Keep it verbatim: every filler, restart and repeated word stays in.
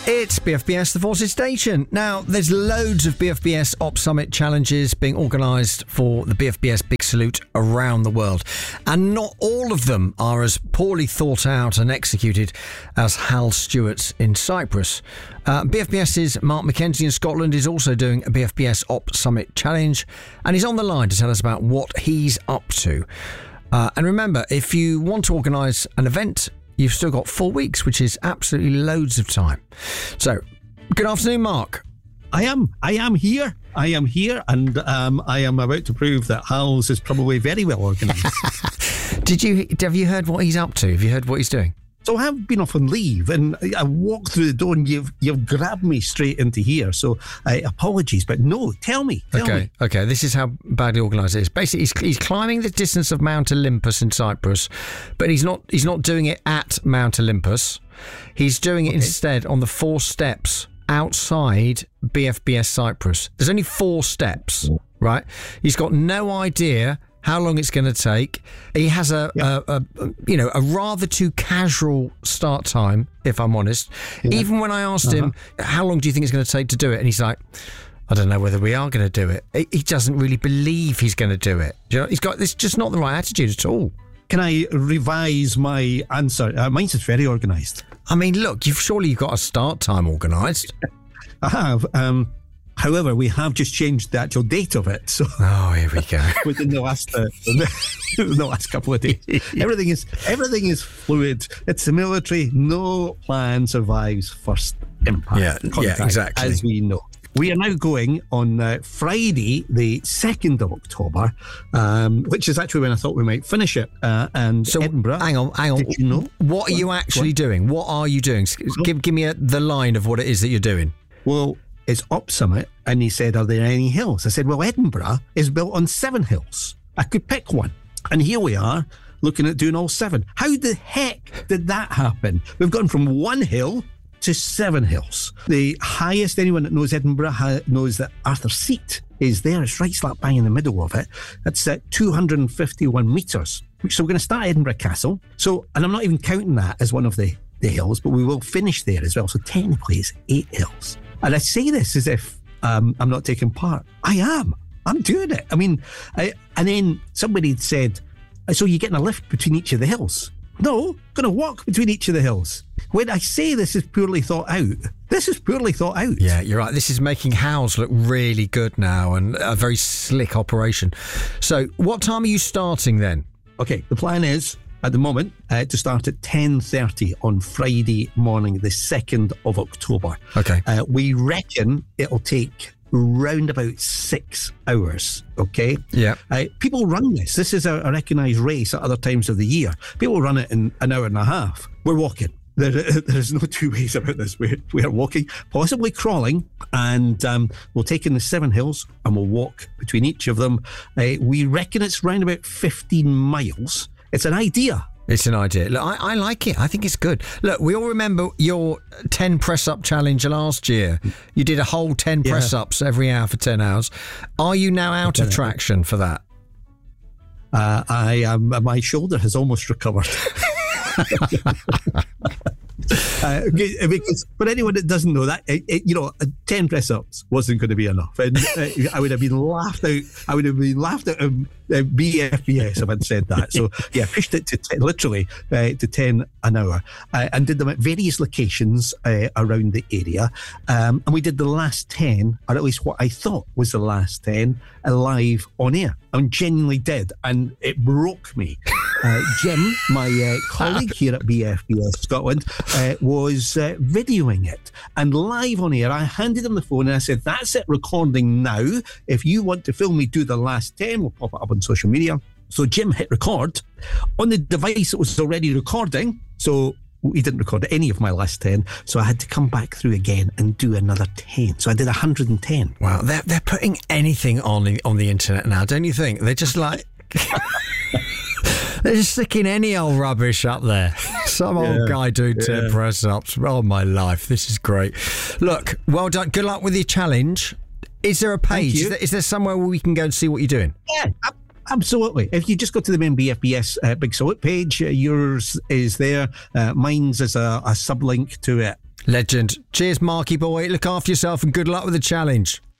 It's B F B S, the Forces Station. Now, there's loads of B F B S Op Summit challenges being organised for the B F B S Big Salute around the world. And not all of them are as poorly thought out and executed as Hal Stewart's in Cyprus. Uh, BFBS's Mark McKenzie in Scotland is also doing a B F B S Op Summit challenge, and he's on the line to tell us about what he's up to. Uh, and remember, if you want to organise an event, you've still got four weeks, which is absolutely loads of time. So, good afternoon, Mark. I am. I am here. I am here, and um, I am about to prove that Hal's is probably very well organised. Did you have you heard what he's up to? Have you heard what he's doing? So I have been off on leave, and I walked through the door, and you've you've grabbed me straight into here. So uh, apologies, but no, tell me. Tell okay, me. okay. This is how badly organised it is. Basically, he's, he's climbing the distance of Mount Olympus in Cyprus, but he's not he's not doing it at Mount Olympus. He's doing it okay. instead on the four steps outside B F B S Cyprus. There's only four steps, right? He's got no idea how long it's going to take. He has a, yeah. a, a, you know, a rather too casual start time, if I'm honest. Yeah. Even when I asked uh-huh. him, how long do you think it's going to take to do it? And he's like, I don't know whether we are going to do it. He doesn't really believe he's going to do it. You know, he's got this just not the right attitude at all. Can I revise my answer? Uh, mine's just very organised. I mean, look, you've surely you've got a start time organised. I have. Um, However, we have just changed the actual date of it. So, oh, here we go. Within the last uh, the last couple of days, everything is everything is fluid. It's the military. No plan survives first impact. Yeah, contact, yeah, exactly. As we know, we are now going on uh, Friday, the second of October, um, which is actually when I thought we might finish it. Uh, and so, Edinburgh. Hang on, hang on. Did you know? What are you actually what? doing? What are you doing? Give, give me a, the line of what it is that you're doing. Well, it's Op Summit, and he said, are there any hills? I said, well, Edinburgh is built on seven hills. I could pick one. And here we are, looking at doing all seven. How the heck did that happen? We've gone from one hill to seven hills. The highest, anyone that knows Edinburgh ha- knows that Arthur Seat is there. It's right slap bang in the middle of it. That's at two hundred fifty-one metres. So we're going to start at Edinburgh Castle. So, and I'm not even counting that as one of the, the hills, but we will finish there as well. So technically it's eight hills. And I say this as if um, I'm not taking part. I am. I'm doing it. I mean, I, and then somebody said, so you're getting a lift between each of the hills? No, going to walk between each of the hills. When I say this is poorly thought out, this is poorly thought out. Yeah, you're right. This is making Howes look really good now and a very slick operation. So what time are you starting then? Okay, the plan is, at the moment, uh, to start at ten thirty on Friday morning, the second of October. Okay. Uh, we reckon it'll take round about six hours, okay? Yeah. Uh, people run this. This is a, a recognised race at other times of the year. People run it in an hour and a half. We're walking. There, there's no two ways about this. We're, we're walking, possibly crawling, and um, we'll take in the seven hills and we'll walk between each of them. Uh, we reckon it's round about fifteen miles. It's an idea. It's an idea. Look, I, I like it. I think it's good. Look, we all remember your ten press-up challenge last year. You did a whole ten yeah. press-ups every hour for ten hours. Are you now out of traction for that? Uh, I am. My shoulder has almost recovered. Uh, because for anyone that doesn't know that, it, it, you know, ten press-ups wasn't going to be enough, and uh, I would have been laughed out. I would have been laughed out of uh, B F B S if I'd said that. So yeah, pushed it to ten, literally uh, to ten an hour, uh, and did them at various locations uh, around the area. Um, and we did the last ten, or at least what I thought was the last ten, uh, live on air. I genuinely did, and it broke me. Uh, Jim, my uh, colleague here at B F B S Scotland, uh, was uh, videoing it. And live on air, I handed him the phone and I said, that's it, recording now. If you want to film me do the last ten, we'll pop it up on social media. So Jim hit record on the device that was already recording. So he didn't record any of my last ten. So I had to come back through again and do another ten. So I did one hundred ten. Wow, they're, they're putting anything on the, on the internet now, don't you think? They're just like... They're just sticking any old rubbish up there. Some yeah, old guy doing yeah. ten press-ups. Oh, my life. This is great. Look, well done. Good luck with your challenge. Is there a page? Is there, is there somewhere where we can go and see what you're doing? Yeah, absolutely. If you just go to the main B F B S uh, Big Salute page, uh, yours is there. Uh, mine's is a, a sub-link to it. Legend. Cheers, Marky boy. Look after yourself and good luck with the challenge.